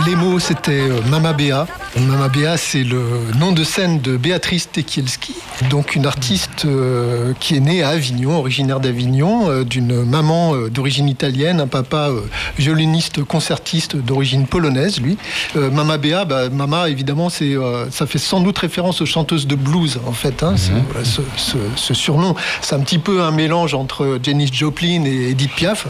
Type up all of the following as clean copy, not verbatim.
Les mots, c'était Mama Béa. Mama Béa, c'est le nom de scène de Béatrice Tekielski, donc une artiste qui est née à Avignon, originaire d'Avignon, d'une maman d'origine italienne, un papa violoniste concertiste d'origine polonaise, lui. Mama Béa, Mama, évidemment, ça fait sans doute référence aux chanteuses de blues, en fait. Hein, ce surnom, c'est un petit peu un mélange entre Janis Joplin et Edith Piaf.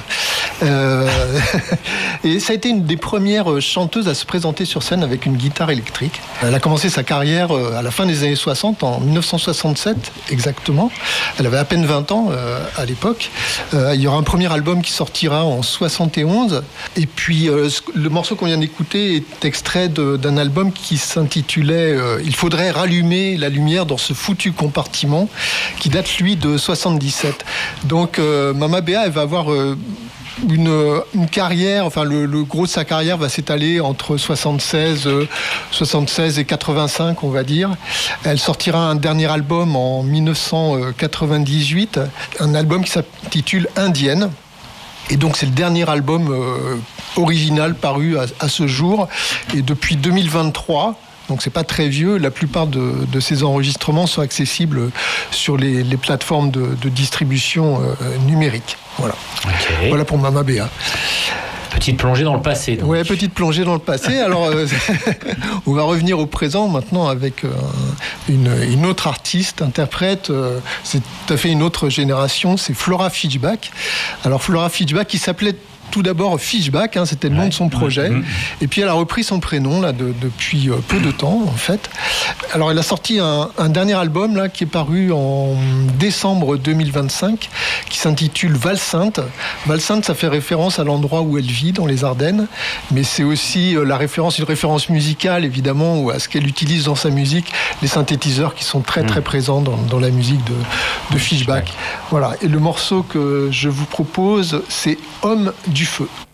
Et ça a été une des premières chanteuses à se présenter sur scène avec une guitare électrique. Elle a commencé sa carrière à la fin des années 60, en 1967 exactement. Elle avait à peine 20 ans à l'époque. Il y aura un premier album qui sortira en 71. Et puis le morceau qu'on vient d'écouter est extrait d'un album qui s'intitulait « Il faudrait rallumer la lumière dans ce foutu compartiment » qui date lui de 77. Donc Mama Béa, elle va avoir une carrière, enfin le gros de sa carrière va s'étaler entre 76 et 85, on va dire. Elle sortira un dernier album en 1998, un album qui s'intitule Indienne. Et donc c'est le dernier album original paru à ce jour. Et depuis 2023, donc c'est pas très vieux, la plupart de ces enregistrements sont accessibles sur les plateformes de distribution numérique. Voilà. Okay. Voilà pour Mama Béa. Petite plongée dans le passé. Donc. Ouais, petite plongée dans le passé. Alors, on va revenir au présent maintenant avec une autre artiste, interprète. C'est tout à fait une autre génération. C'est Flora Fischbach. Alors, Flora Fischbach, qui s'appelait tout d'abord Fischbach, hein, c'était le nom de son projet. Et puis elle a repris son prénom là, depuis peu de temps, en fait. Alors elle a sorti un dernier album là, qui est paru en décembre 2025, qui s'intitule Val-Sainte. Val-Sainte, ça fait référence à l'endroit où elle vit, dans les Ardennes. Mais c'est aussi une référence musicale, évidemment, ou à ce qu'elle utilise dans sa musique, les synthétiseurs qui sont très très présents dans la musique de Fischbach. Voilà. Et le morceau que je vous propose, c'est Homme du feu.